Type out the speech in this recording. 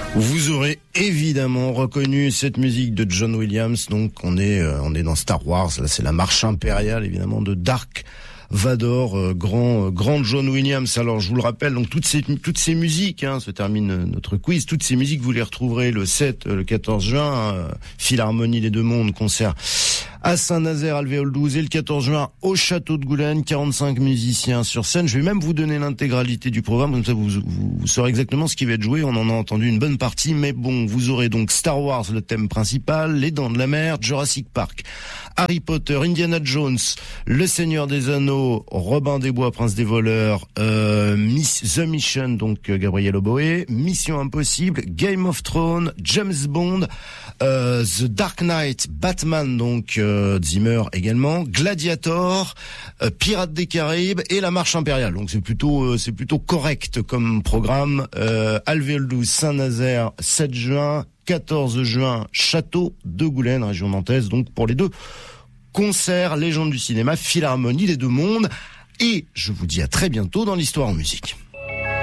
Vous aurez évidemment reconnu cette musique de John Williams. Donc on est dans Star Wars. Là, c'est la marche impériale évidemment de Dark Vador, grand John Williams. Alors je vous le rappelle, donc toutes ces musiques, se termine notre quiz. Toutes ces musiques, vous les retrouverez le 14 juin, Philharmonie des Deux Mondes, concert à Saint-Nazaire, Alvéole 12, et le 14 juin au Château de Goulaine, 45 musiciens sur scène. Je vais même vous donner l'intégralité du programme, comme ça vous saurez exactement ce qui va être joué. On en a entendu une bonne partie, mais bon, vous aurez donc Star Wars, le thème principal, Les Dents de la Mer, Jurassic Park, Harry Potter, Indiana Jones, Le Seigneur des Anneaux, Robin des Bois, Prince des Voleurs, The Mission, donc Gabriel Oboe, Mission Impossible, Game of Thrones, James Bond, The Dark Knight, Batman, donc Zimmer également, Gladiator, Pirates des Caraïbes et la Marche Impériale. Donc c'est plutôt correct comme programme. Alvéole 12, Saint-Nazaire, 7 juin, 14 juin, Château de Goulaine, région nantaise, donc pour les deux concerts, légende du cinéma, Philharmonie des Deux Mondes. Et je vous dis à très bientôt dans l'Histoire en musique.